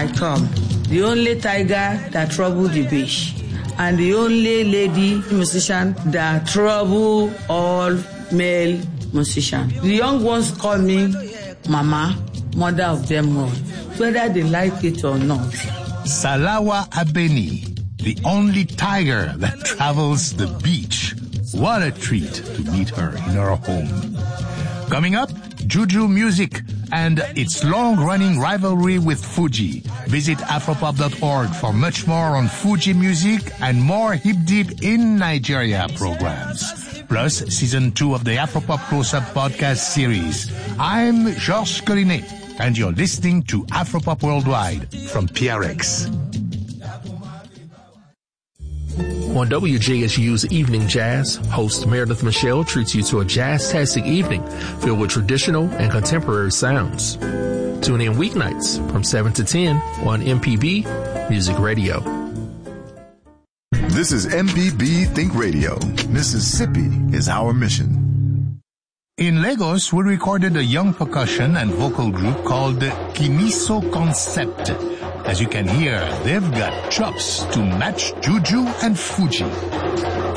I come. The only tiger that troubled the bush, and the only lady musician that trouble all male musicians. The young ones call me Mama, mother of them all, whether they like it or not. Salawa Abeni, the only tiger that travels the beach. What a treat to meet her in her home. Coming up, Juju Music and its long-running rivalry with Fuji. Visit afropop.org for much more on Fuji music and more Hip Deep in Nigeria programs. Plus, Season 2 of the Afropop Close-Up podcast series. I'm Georges Collinet, and you're listening to Afropop Worldwide from PRX. On WJSU's Evening Jazz, host Meredith Michelle treats you to a jazz-tastic evening filled with traditional and contemporary sounds. Tune in weeknights from 7 to 10 on MPB Music Radio. This is MPB Think Radio. Mississippi is our mission. In Lagos, we recorded a young percussion and vocal group called Kimiso Concept. As you can hear, they've got chops to match Juju and Fuji.